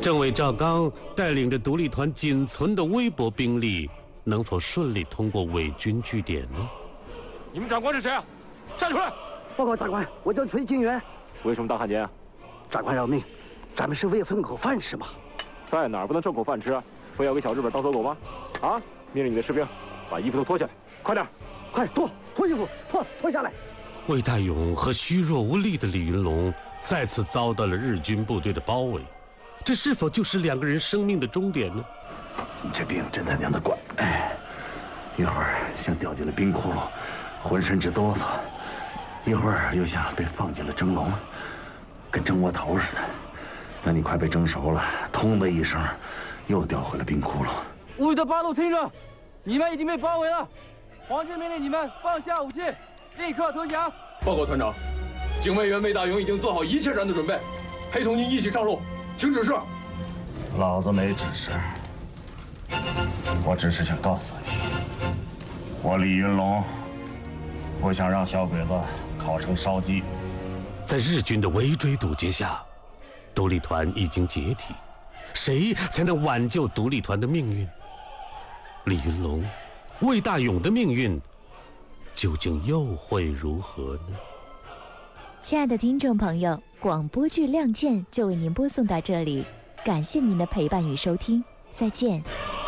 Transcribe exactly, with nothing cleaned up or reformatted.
政委赵刚带领着独立团仅存的微薄兵力，能否顺利通过伪军据点呢？ 你们长官是谁啊？站出来！ 报告长官，我叫崔金元。 为什么当汉奸啊？ 长官饶命，咱们是为了混口饭吃嘛。 在哪儿不能挣口饭吃啊？非要给小日本当走狗吗？啊！命令你的士兵把衣服都脱下来，快点！ 快脱脱衣服，脱脱下来！ 魏大勇和虚弱无力的李云龙再次遭到了日军部队的包围，这是否就是两个人生命的终点呢？ 你这病真他娘的怪！哎，一会儿像掉进了冰窟窿，浑身直哆嗦；一会儿又像被放进了蒸笼，跟蒸窝头似的。等你快被蒸熟了，通的一声，又掉回了冰窟窿。 无语的八路听着，你们已经被包围了，皇军命令你们放下武器，立刻投降。 报告团长，警卫员魏大勇已经做好一切战斗准备，陪同您一起上路，请指示。 老子没指示，我只是想告诉你，我李云龙不想让小鬼子烤成烧鸡。 在日军的围追堵截下，独立团已经解体，谁才能挽救独立团的命运？李云龙、魏大勇的命运究竟又会如何呢？ 亲爱的听众朋友，广播剧《亮剑》就为您播送到这里，感谢您的陪伴与收听，再见。